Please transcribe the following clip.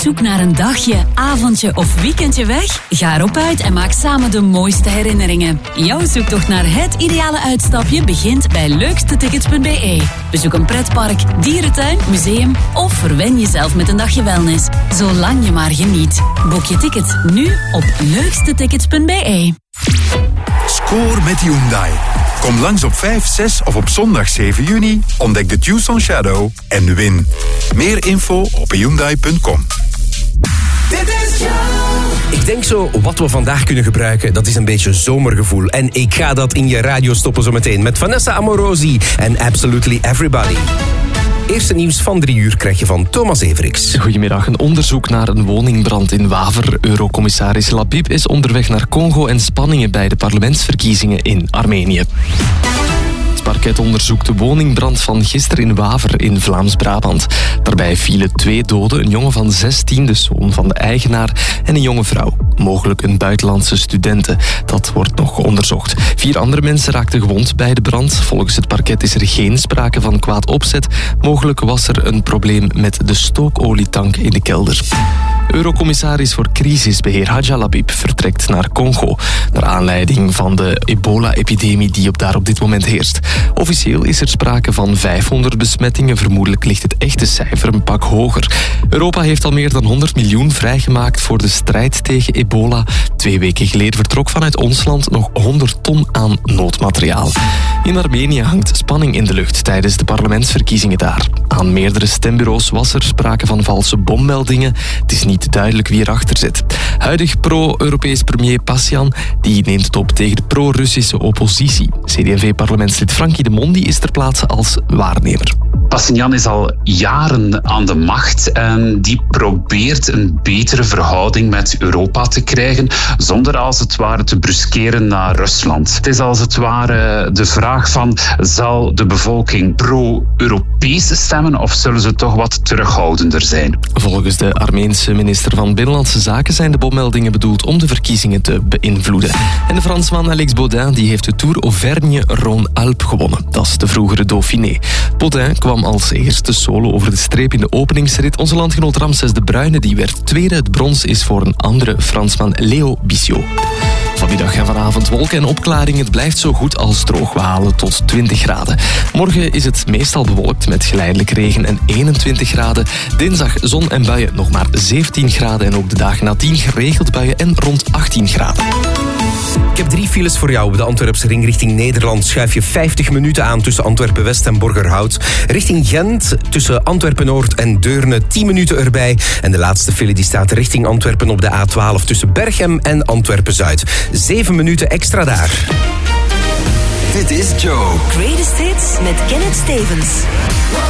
zoek naar een dagje, avondje of weekendje weg? Ga erop uit en maak samen de mooiste herinneringen. Jouw zoektocht naar het ideale uitstapje begint bij leukstetickets.be. Bezoek een pretpark, dierentuin, museum of verwen jezelf met een dagje wellness. Zolang je maar geniet. Boek je ticket nu op leukstetickets.be. Score met Hyundai. Kom langs op 5, 6 of op zondag 7 juni. Ontdek de Tucson Shadow en win. Meer info op Hyundai.com. Ik denk zo, wat we vandaag kunnen gebruiken, dat is een beetje zomergevoel. En ik ga dat in je radio stoppen zometeen met Vanessa Amorosi en Absolutely Everybody. Eerste nieuws van 3 uur krijg je van Thomas Everiks. Goedemiddag. Een onderzoek naar een woningbrand in Waver. Eurocommissaris Labib is onderweg naar Congo en spanningen bij de parlementsverkiezingen in Armenië. Het parket onderzoekt de woningbrand van gisteren in Waver in Vlaams-Brabant. Daarbij vielen 2 doden, een jongen van 16, de zoon van de eigenaar, en een jonge vrouw. Mogelijk een buitenlandse studente. Dat wordt nog onderzocht. 4 andere mensen raakten gewond bij de brand. Volgens het parket is er geen sprake van kwaad opzet. Mogelijk was er een probleem met de stookolietank in de kelder. Eurocommissaris voor crisisbeheer Hadja Labib vertrekt naar Congo. Naar aanleiding van de ebola-epidemie die daar op dit moment heerst. Officieel is er sprake van 500 besmettingen. Vermoedelijk ligt het echte cijfer een pak hoger. Europa heeft al meer dan 100 miljoen vrijgemaakt voor de strijd tegen ebola. 2 weken geleden vertrok vanuit ons land nog 100 ton aan noodmateriaal. In Armenië hangt spanning in de lucht tijdens de parlementsverkiezingen daar. Aan meerdere stembureaus was er sprake van valse bommeldingen. Het is niet duidelijk wie erachter zit. Huidig pro-Europees premier Pasjan die neemt het op tegen de pro-Russische oppositie. CD&V-parlementslid Frankie de Mondi is ter plaatse als waarnemer. Pasjinjan is al jaren aan de macht en die probeert een betere verhouding met Europa te krijgen, zonder als het ware te bruskeren naar Rusland. Het is als het ware de vraag van, zal de bevolking pro-Europees stemmen of zullen ze toch wat terughoudender zijn? Volgens de Armeense minister van Binnenlandse Zaken zijn de bommeldingen bedoeld om de verkiezingen te beïnvloeden. En de Fransman Alex Baudin die heeft de Tour Auvergne-Rhône-Alpes gewonnen. Dat is de vroegere Dauphiné. Baudin kwam als eerste solo over de streep in de openingsrit. Onze landgenoot Ramses de Bruyne die werd tweede. Het brons is voor een andere Fransman, Leo Bissiot. Vanmiddag en vanavond wolken en opklaringen. Het blijft zo goed als droog. We halen tot 20 graden. Morgen is het meestal bewolkt met geleidelijk regen en 21 graden. Dinsdag zon en buien nog maar 17 graden. En ook de dagen nadien geregeld buien en rond 18 graden. Ik heb 3 files voor jou. Op de Antwerpse ring richting Nederland schuif je 50 minuten aan tussen Antwerpen-West en Borgerhout. Richting Gent tussen Antwerpen-Noord en Deurne 10 minuten erbij. En de laatste file die staat richting Antwerpen op de A12 tussen Berchem en Antwerpen-Zuid. 7 minuten extra daar. Dit is Joe. Greatest Hits met Kenneth Stevens.